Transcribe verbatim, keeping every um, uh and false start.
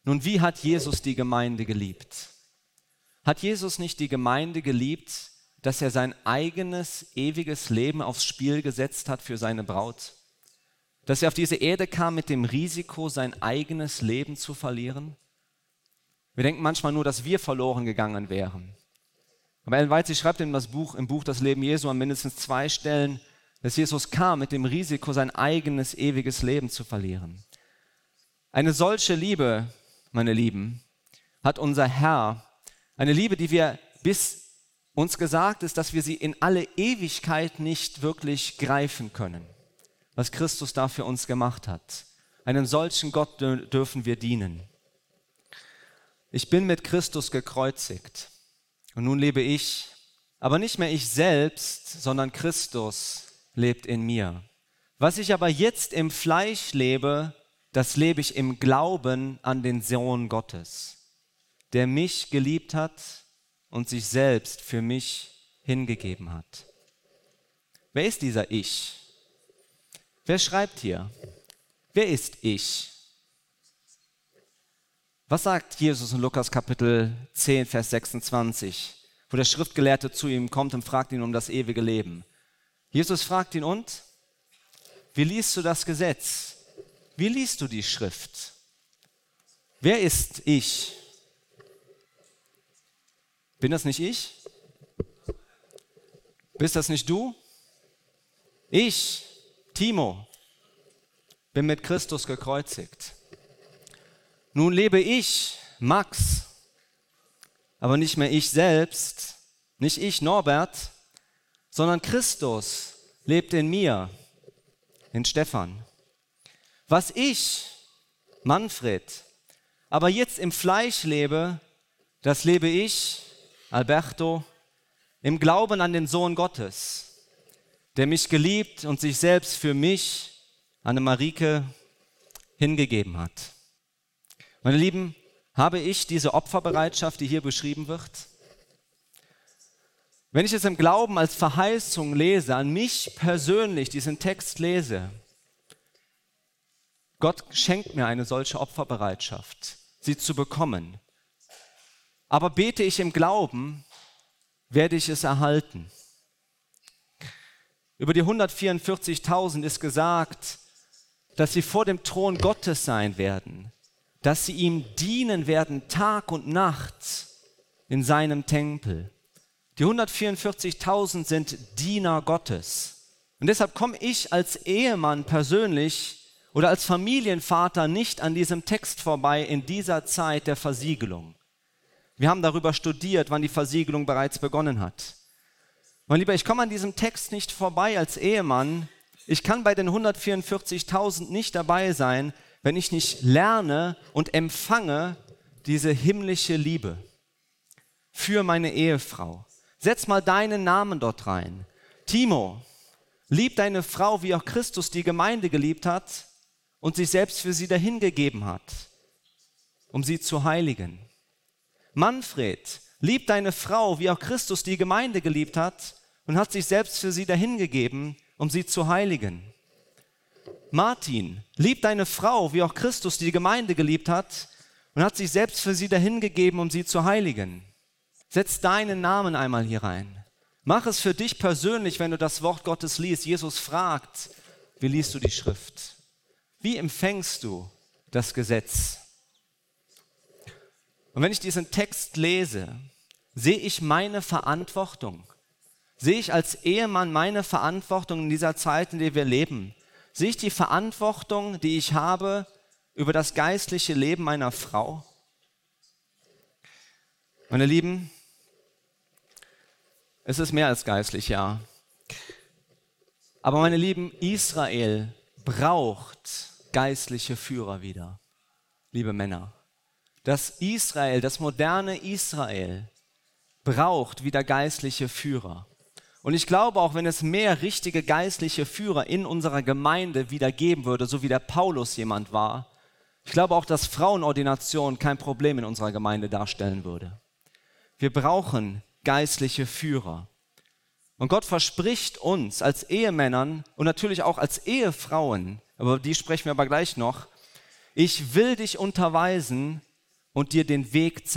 Nun, wie hat Jesus die Gemeinde geliebt? Hat Jesus nicht die Gemeinde geliebt, dass er sein eigenes, ewiges Leben aufs Spiel gesetzt hat für seine Braut? Dass er auf diese Erde kam mit dem Risiko, sein eigenes Leben zu verlieren? Wir denken manchmal nur, dass wir verloren gegangen wären. Aber Ellen White, sie schreibt in das Buch, im Buch Das Leben Jesu an mindestens zwei Stellen, dass Jesus kam mit dem Risiko, sein eigenes, ewiges Leben zu verlieren. Eine solche Liebe, meine Lieben, hat unser Herr, eine Liebe, die wir, bis uns gesagt ist, dass wir sie in alle Ewigkeit nicht wirklich greifen können, was Christus da für uns gemacht hat. Einem solchen Gott dürfen wir dienen. Ich bin mit Christus gekreuzigt und nun lebe ich, aber nicht mehr ich selbst, sondern Christus lebt in mir. Was ich aber jetzt im Fleisch lebe, das lebe ich im Glauben an den Sohn Gottes, der mich geliebt hat und sich selbst für mich hingegeben hat. Wer ist dieser Ich? Wer schreibt hier? Wer ist ich? Was sagt Jesus in Lukas Kapitel zehn, Vers sechsundzwanzig, wo der Schriftgelehrte zu ihm kommt und fragt ihn um das ewige Leben? Jesus fragt ihn, und? Wie liest du das Gesetz? Wie liest du die Schrift? Wer ist ich? Bin das nicht ich? Bist das nicht du? Ich, Timo, bin mit Christus gekreuzigt. Nun lebe ich, Max, aber nicht mehr ich selbst, nicht ich, Norbert, sondern Christus lebt in mir, in Stefan. Was ich, Manfred, aber jetzt im Fleisch lebe, das lebe ich, Alberto, im Glauben an den Sohn Gottes, der mich geliebt und sich selbst für mich, Annemarike, hingegeben hat. Meine Lieben, habe ich diese Opferbereitschaft, die hier beschrieben wird? Wenn ich es im Glauben als Verheißung lese, an mich persönlich diesen Text lese, Gott schenkt mir eine solche Opferbereitschaft, sie zu bekommen. Aber bete ich im Glauben, werde ich es erhalten. Über die hundertvierundvierzigtausend ist gesagt, dass sie vor dem Thron Gottes sein werden, dass sie ihm dienen werden Tag und Nacht in seinem Tempel. Die hundertvierundvierzigtausend sind Diener Gottes. Und deshalb komme ich als Ehemann persönlich oder als Familienvater nicht an diesem Text vorbei in dieser Zeit der Versiegelung. Wir haben darüber studiert, wann die Versiegelung bereits begonnen hat. Mein Lieber, ich komme an diesem Text nicht vorbei als Ehemann. Ich kann bei den hundertvierundvierzigtausend nicht dabei sein, wenn ich nicht lerne und empfange diese himmlische Liebe für meine Ehefrau. Setz mal deinen Namen dort rein. Timo, lieb deine Frau, wie auch Christus die Gemeinde geliebt hat und sich selbst für sie dahingegeben hat, um sie zu heiligen. Manfred, lieb deine Frau, wie auch Christus die Gemeinde geliebt hat und hat sich selbst für sie dahingegeben, um sie zu heiligen. Martin, lieb deine Frau, wie auch Christus die Gemeinde geliebt hat und hat sich selbst für sie dahingegeben, um sie zu heiligen. Setz deinen Namen einmal hier rein. Mach es für dich persönlich, wenn du das Wort Gottes liest. Jesus fragt, wie liest du die Schrift? Wie empfängst du das Gesetz? Und wenn ich diesen Text lese, sehe ich meine Verantwortung. Sehe ich als Ehemann meine Verantwortung in dieser Zeit, in der wir leben. Sehe ich die Verantwortung, die ich habe über das geistliche Leben meiner Frau? Meine Lieben, es ist mehr als geistlich, ja. Aber meine Lieben, Israel braucht geistliche Führer wieder, liebe Männer. Das Israel, das moderne Israel braucht wieder geistliche Führer. Und ich glaube, auch wenn es mehr richtige geistliche Führer in unserer Gemeinde wieder geben würde, so wie der Paulus jemand war, ich glaube auch, dass Frauenordination kein Problem in unserer Gemeinde darstellen würde. Wir brauchen geistliche Führer. Und Gott verspricht uns als Ehemännern und natürlich auch als Ehefrauen, aber die sprechen wir aber gleich noch, ich will dich unterweisen und dir den Weg zeigen.